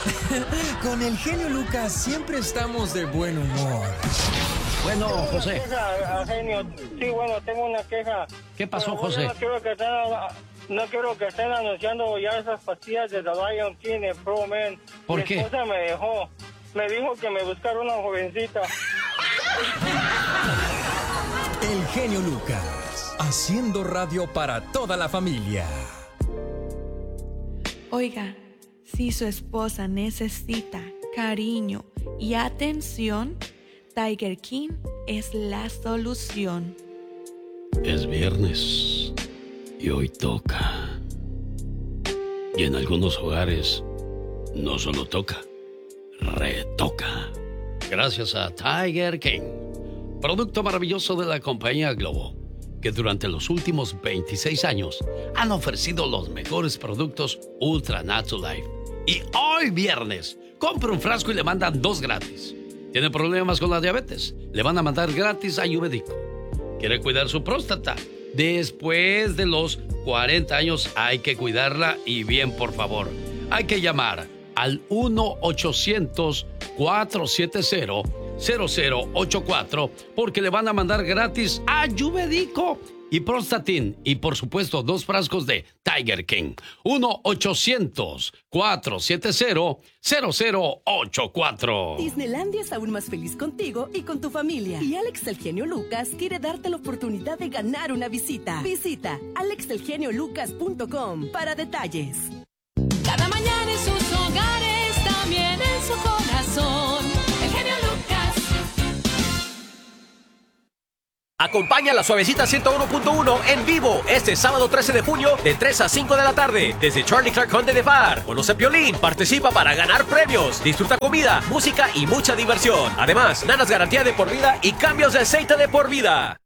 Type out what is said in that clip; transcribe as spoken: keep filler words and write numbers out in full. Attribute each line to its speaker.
Speaker 1: Con el genio Lucas siempre estamos de buen humor.
Speaker 2: Bueno, José.
Speaker 3: Queja, genio. Sí, bueno, tengo una queja.
Speaker 2: ¿Qué pasó,
Speaker 3: Bueno,
Speaker 2: José?
Speaker 3: No quiero, que estén, no quiero que estén anunciando ya esas pastillas de The Lion King en Pro Man.
Speaker 2: ¿Por
Speaker 3: Mi
Speaker 2: qué?
Speaker 3: esposa me dejó. Me dijo que me buscara una jovencita.
Speaker 1: El genio Lucas, haciendo radio para toda la familia.
Speaker 4: Oiga, si su esposa necesita cariño y atención, Tiger King es la solución.
Speaker 2: Es viernes y hoy toca. Y en algunos hogares no solo toca, retoca. Gracias a Tiger King, producto maravilloso de la compañía Globo, que durante los últimos veintiséis años han ofrecido los mejores productos Ultra Natural Life. Y hoy viernes, compra un frasco y le mandan dos gratis. ¿Tiene problemas con la diabetes? Le van a mandar gratis Ayurvédico. ¿Quiere cuidar su próstata? Después de los cuarenta años hay que cuidarla y bien, por favor. Hay que llamar al uno ochocientos, cuatrocientos setenta, cero cero ocho cuatro porque le van a mandar gratis Ayurvédico y Prostatin y por supuesto dos frascos de Tiger King. uno ochocientos, cuatrocientos setenta, cero cero ocho cuatro.
Speaker 5: Disneylandia es aún más feliz contigo y con tu familia. Y Alex el genio Lucas quiere darte la oportunidad de ganar una visita. Visita alex el genio lucas punto com para detalles.
Speaker 6: Cada mañana en sus hogares, también en su corazón. El genio Lucas.
Speaker 7: Acompaña a la Suavecita ciento uno punto uno en vivo este sábado trece de junio de tres a cinco de la tarde desde Charlie Clark Conde de Bar. Conoce Piolín, participa para ganar premios, disfruta comida, música y mucha diversión. Además, nanas garantía de por vida y cambios de aceite de por vida.